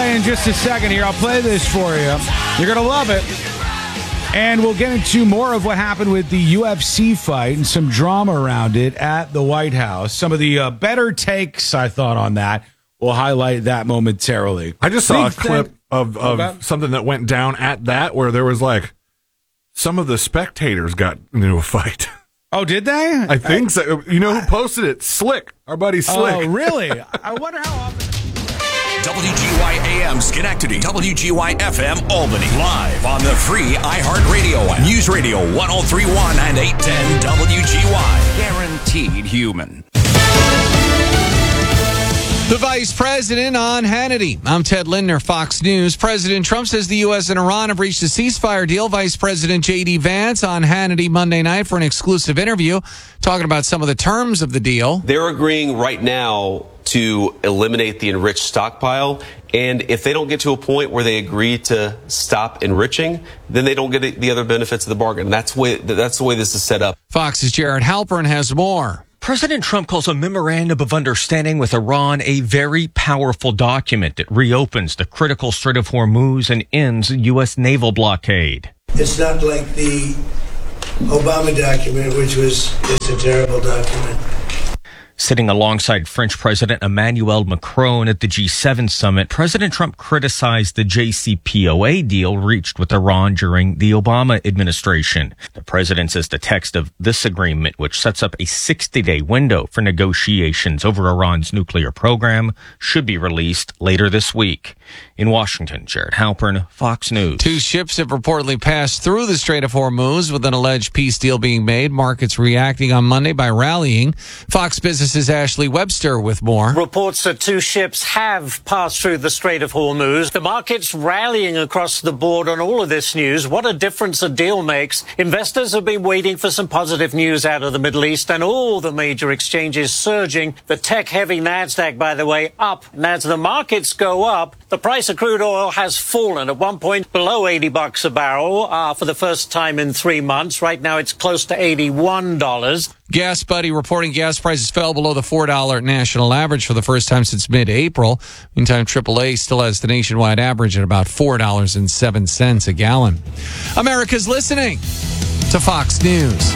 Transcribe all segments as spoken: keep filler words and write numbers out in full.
play in just a second here. I'll play this for you. You're going to love it. And we'll get into more of what happened with the U F C fight and some drama around it at the White House. Some of the uh, better takes, I thought, on that. We'll highlight that momentarily. I just saw Big a clip thing- of, of Okay. something that went down at that where there was like some of the spectators got into a fight. Oh, did they? I think so. You know who posted it? Slick. Our buddy Slick. Oh, really? I wonder how often. W G Y A M Schenectady, W G Y F M Albany, live on the free iHeartRadio app. News Radio one oh three point one and eight ten W G Y. Guaranteed human. The Vice President on Hannity. I'm Ted Lindner, Fox News. President Trump says the U S and Iran have reached a ceasefire deal. Vice President J D Vance on Hannity Monday night for an exclusive interview, talking about some of the terms of the deal. They're agreeing right now to eliminate the enriched stockpile. And if they don't get to a point where they agree to stop enriching, then they don't get the other benefits of the bargain. And that's the way, that's the way this is set up. Fox's Jared Halpern has more. President Trump calls a memorandum of understanding with Iran a very powerful document that reopens the critical Strait of Hormuz and ends U S naval blockade. It's not like the Obama document, which was just a terrible document. Sitting alongside French President Emmanuel Macron at the G seven summit, President Trump criticized the J C P O A deal reached with Iran during the Obama administration. The president says the text of this agreement, which sets up a sixty-day window for negotiations over Iran's nuclear program, should be released later this week. In Washington, Jared Halpern, Fox News. Two ships have reportedly passed through the Strait of Hormuz with an alleged peace deal being made. Markets reacting on Monday by rallying. Fox Business's Ashley Webster with more. Reports that two ships have passed through the Strait of Hormuz. The market's rallying across the board on all of this news. What a difference a deal makes. Investors have been waiting for some positive news out of the Middle East, and all the major exchanges surging. The tech-heavy NASDAQ, by the way, up. And as the markets go up, the price of crude oil has fallen at one point below eighty bucks a barrel uh, for the first time in three months. Right now, it's close to eighty-one dollars. Gas Buddy reporting gas prices fell below the four dollar national average for the first time since mid-April. Meantime, triple A still has the nationwide average at about four dollars and seven cents a gallon. America's listening to Fox News.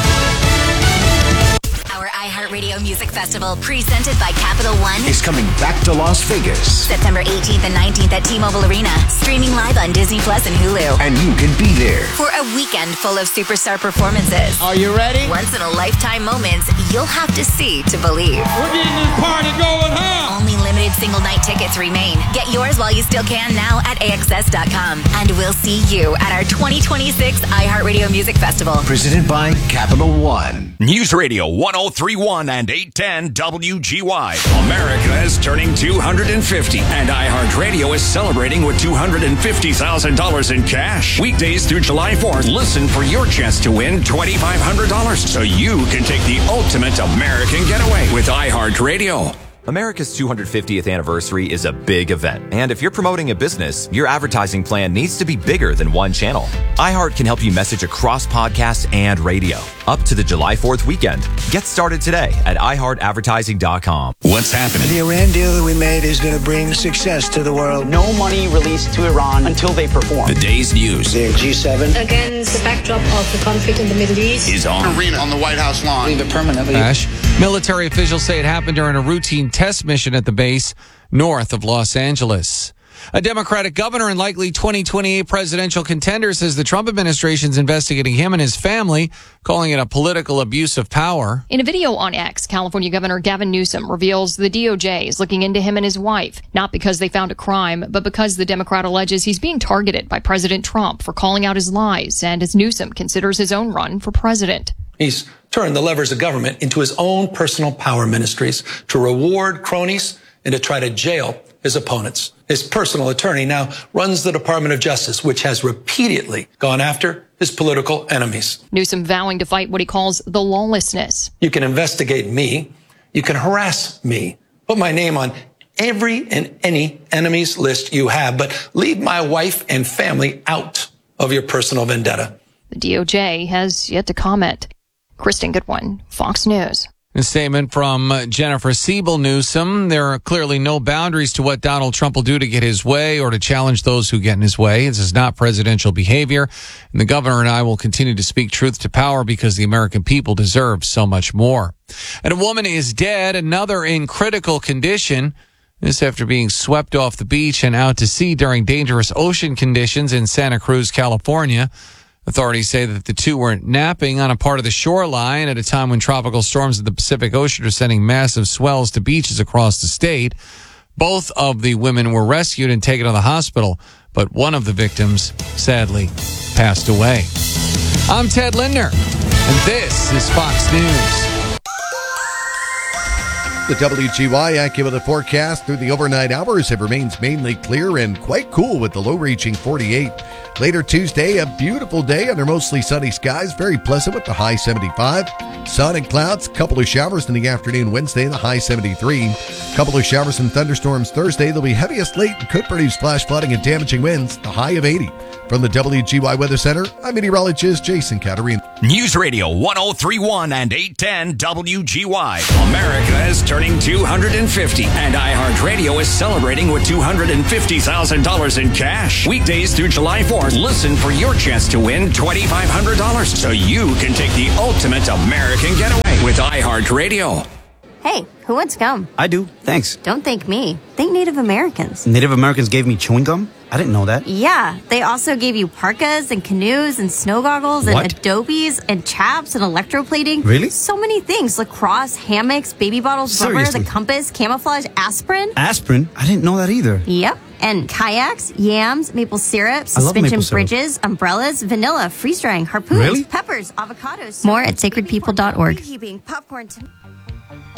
Our iHeartRadio Music Festival, presented by Capital One, Is coming back to Las Vegas. September eighteenth and nineteenth at T-Mobile Arena, streaming live on Disney Plus and Hulu. And you can be there. For a weekend full of superstar performances. Are you ready? Once-in-a-lifetime moments you'll have to see to believe. We're getting this party going, huh? Only limited single-night tickets remain. Get yours while you still can now at A X S dot com. And we'll see you at our twenty twenty-six iHeartRadio Music Festival. Presented by Capital One. News Radio one oh three point one and eight ten W G Y. America is turning two hundred fifty, and iHeartRadio is celebrating with two hundred fifty thousand dollars in cash. Weekdays through July fourth, listen for your chance to win twenty-five hundred dollars so you can take the ultimate American getaway with iHeartRadio. America's two hundred fiftieth anniversary is a big event, and if you're promoting a business, your advertising plan needs to be bigger than one channel. iHeart can help you message across podcasts and radio. Up to the July fourth weekend. Get started today at i heart advertising dot com. What's happening? The Iran deal that we made is going to bring success to the world. No money released to Iran until they perform. The day's news The G seven. Against the backdrop of the conflict in the Middle East. is on. Arena on the White House lawn. Leave it permanently. Ash. Military officials say it happened during a routine test mission at the base north of Los Angeles. A Democratic governor and likely twenty twenty-eight presidential contender says the Trump administration is investigating him and his family, calling it a political abuse of power. In a video on X, California Governor Gavin Newsom reveals the D O J is looking into him and his wife, not because they found a crime, but because the Democrat alleges he's being targeted by President Trump for calling out his lies, and as Newsom considers his own run for president. He's turned the levers of government into his own personal power ministries to reward cronies and to try to jail his opponents. His personal attorney now runs the Department of Justice, which has repeatedly gone after his political enemies. Newsom vowing to fight what he calls the lawlessness. You can investigate me. You can harass me. Put my name on every and any enemy's list you have, but leave my wife and family out of your personal vendetta. The D O J has yet to comment. Kristen Goodwin, Fox News. A statement from Jennifer Siebel Newsom. There are clearly no boundaries to what Donald Trump will do to get his way or to challenge those who get in his way. This is not presidential behavior. And the governor and I will continue to speak truth to power because the American people deserve so much more. And a woman is dead, another in critical condition. This after being swept off the beach and out to sea during dangerous ocean conditions in Santa Cruz, California. Authorities say that the two were napping on a part of the shoreline at a time when tropical storms in the Pacific Ocean are sending massive swells to beaches across the state. Both of the women were rescued and taken to the hospital, but one of the victims sadly passed away. I'm Ted Lindner, and this is Fox News. The W G Y AccuWeather forecast through the overnight hours, it remains mainly clear and quite cool with the low reaching forty-eight. Later Tuesday, a beautiful day under mostly sunny skies, very pleasant with the high seventy-five. Sun and clouds, couple of showers in the afternoon Wednesday, the high seventy-three. Couple of showers and thunderstorms Thursday. They'll be heaviest late and could produce flash flooding and damaging winds, the high of eighty. From the W G Y Weather Center, I'm meteorologist Jason Caterina. News Radio one oh three point one and eight ten W G Y. America is turning two hundred fifty, and iHeartRadio is celebrating with two hundred fifty thousand dollars in cash. Weekdays through July fourth, listen for your chance to win twenty-five hundred dollars so you can take the ultimate American getaway with iHeartRadio. Hey, who wants gum? I do, thanks. Don't thank me. Thank Native Americans. Native Americans gave me chewing gum? I didn't know that. Yeah, they also gave you parkas and canoes and snow goggles and What? adobes and chaps and electroplating. Really? So many things. Lacrosse, hammocks, baby bottles, rubber, Seriously? the compass, camouflage, aspirin. Aspirin? I didn't know that either. Yep. And kayaks, yams, maple syrup, I love suspension maple syrup. bridges, umbrellas, vanilla, freeze drying, harpoons, Really? peppers, avocados. More at sacred people dot org. Popcorn.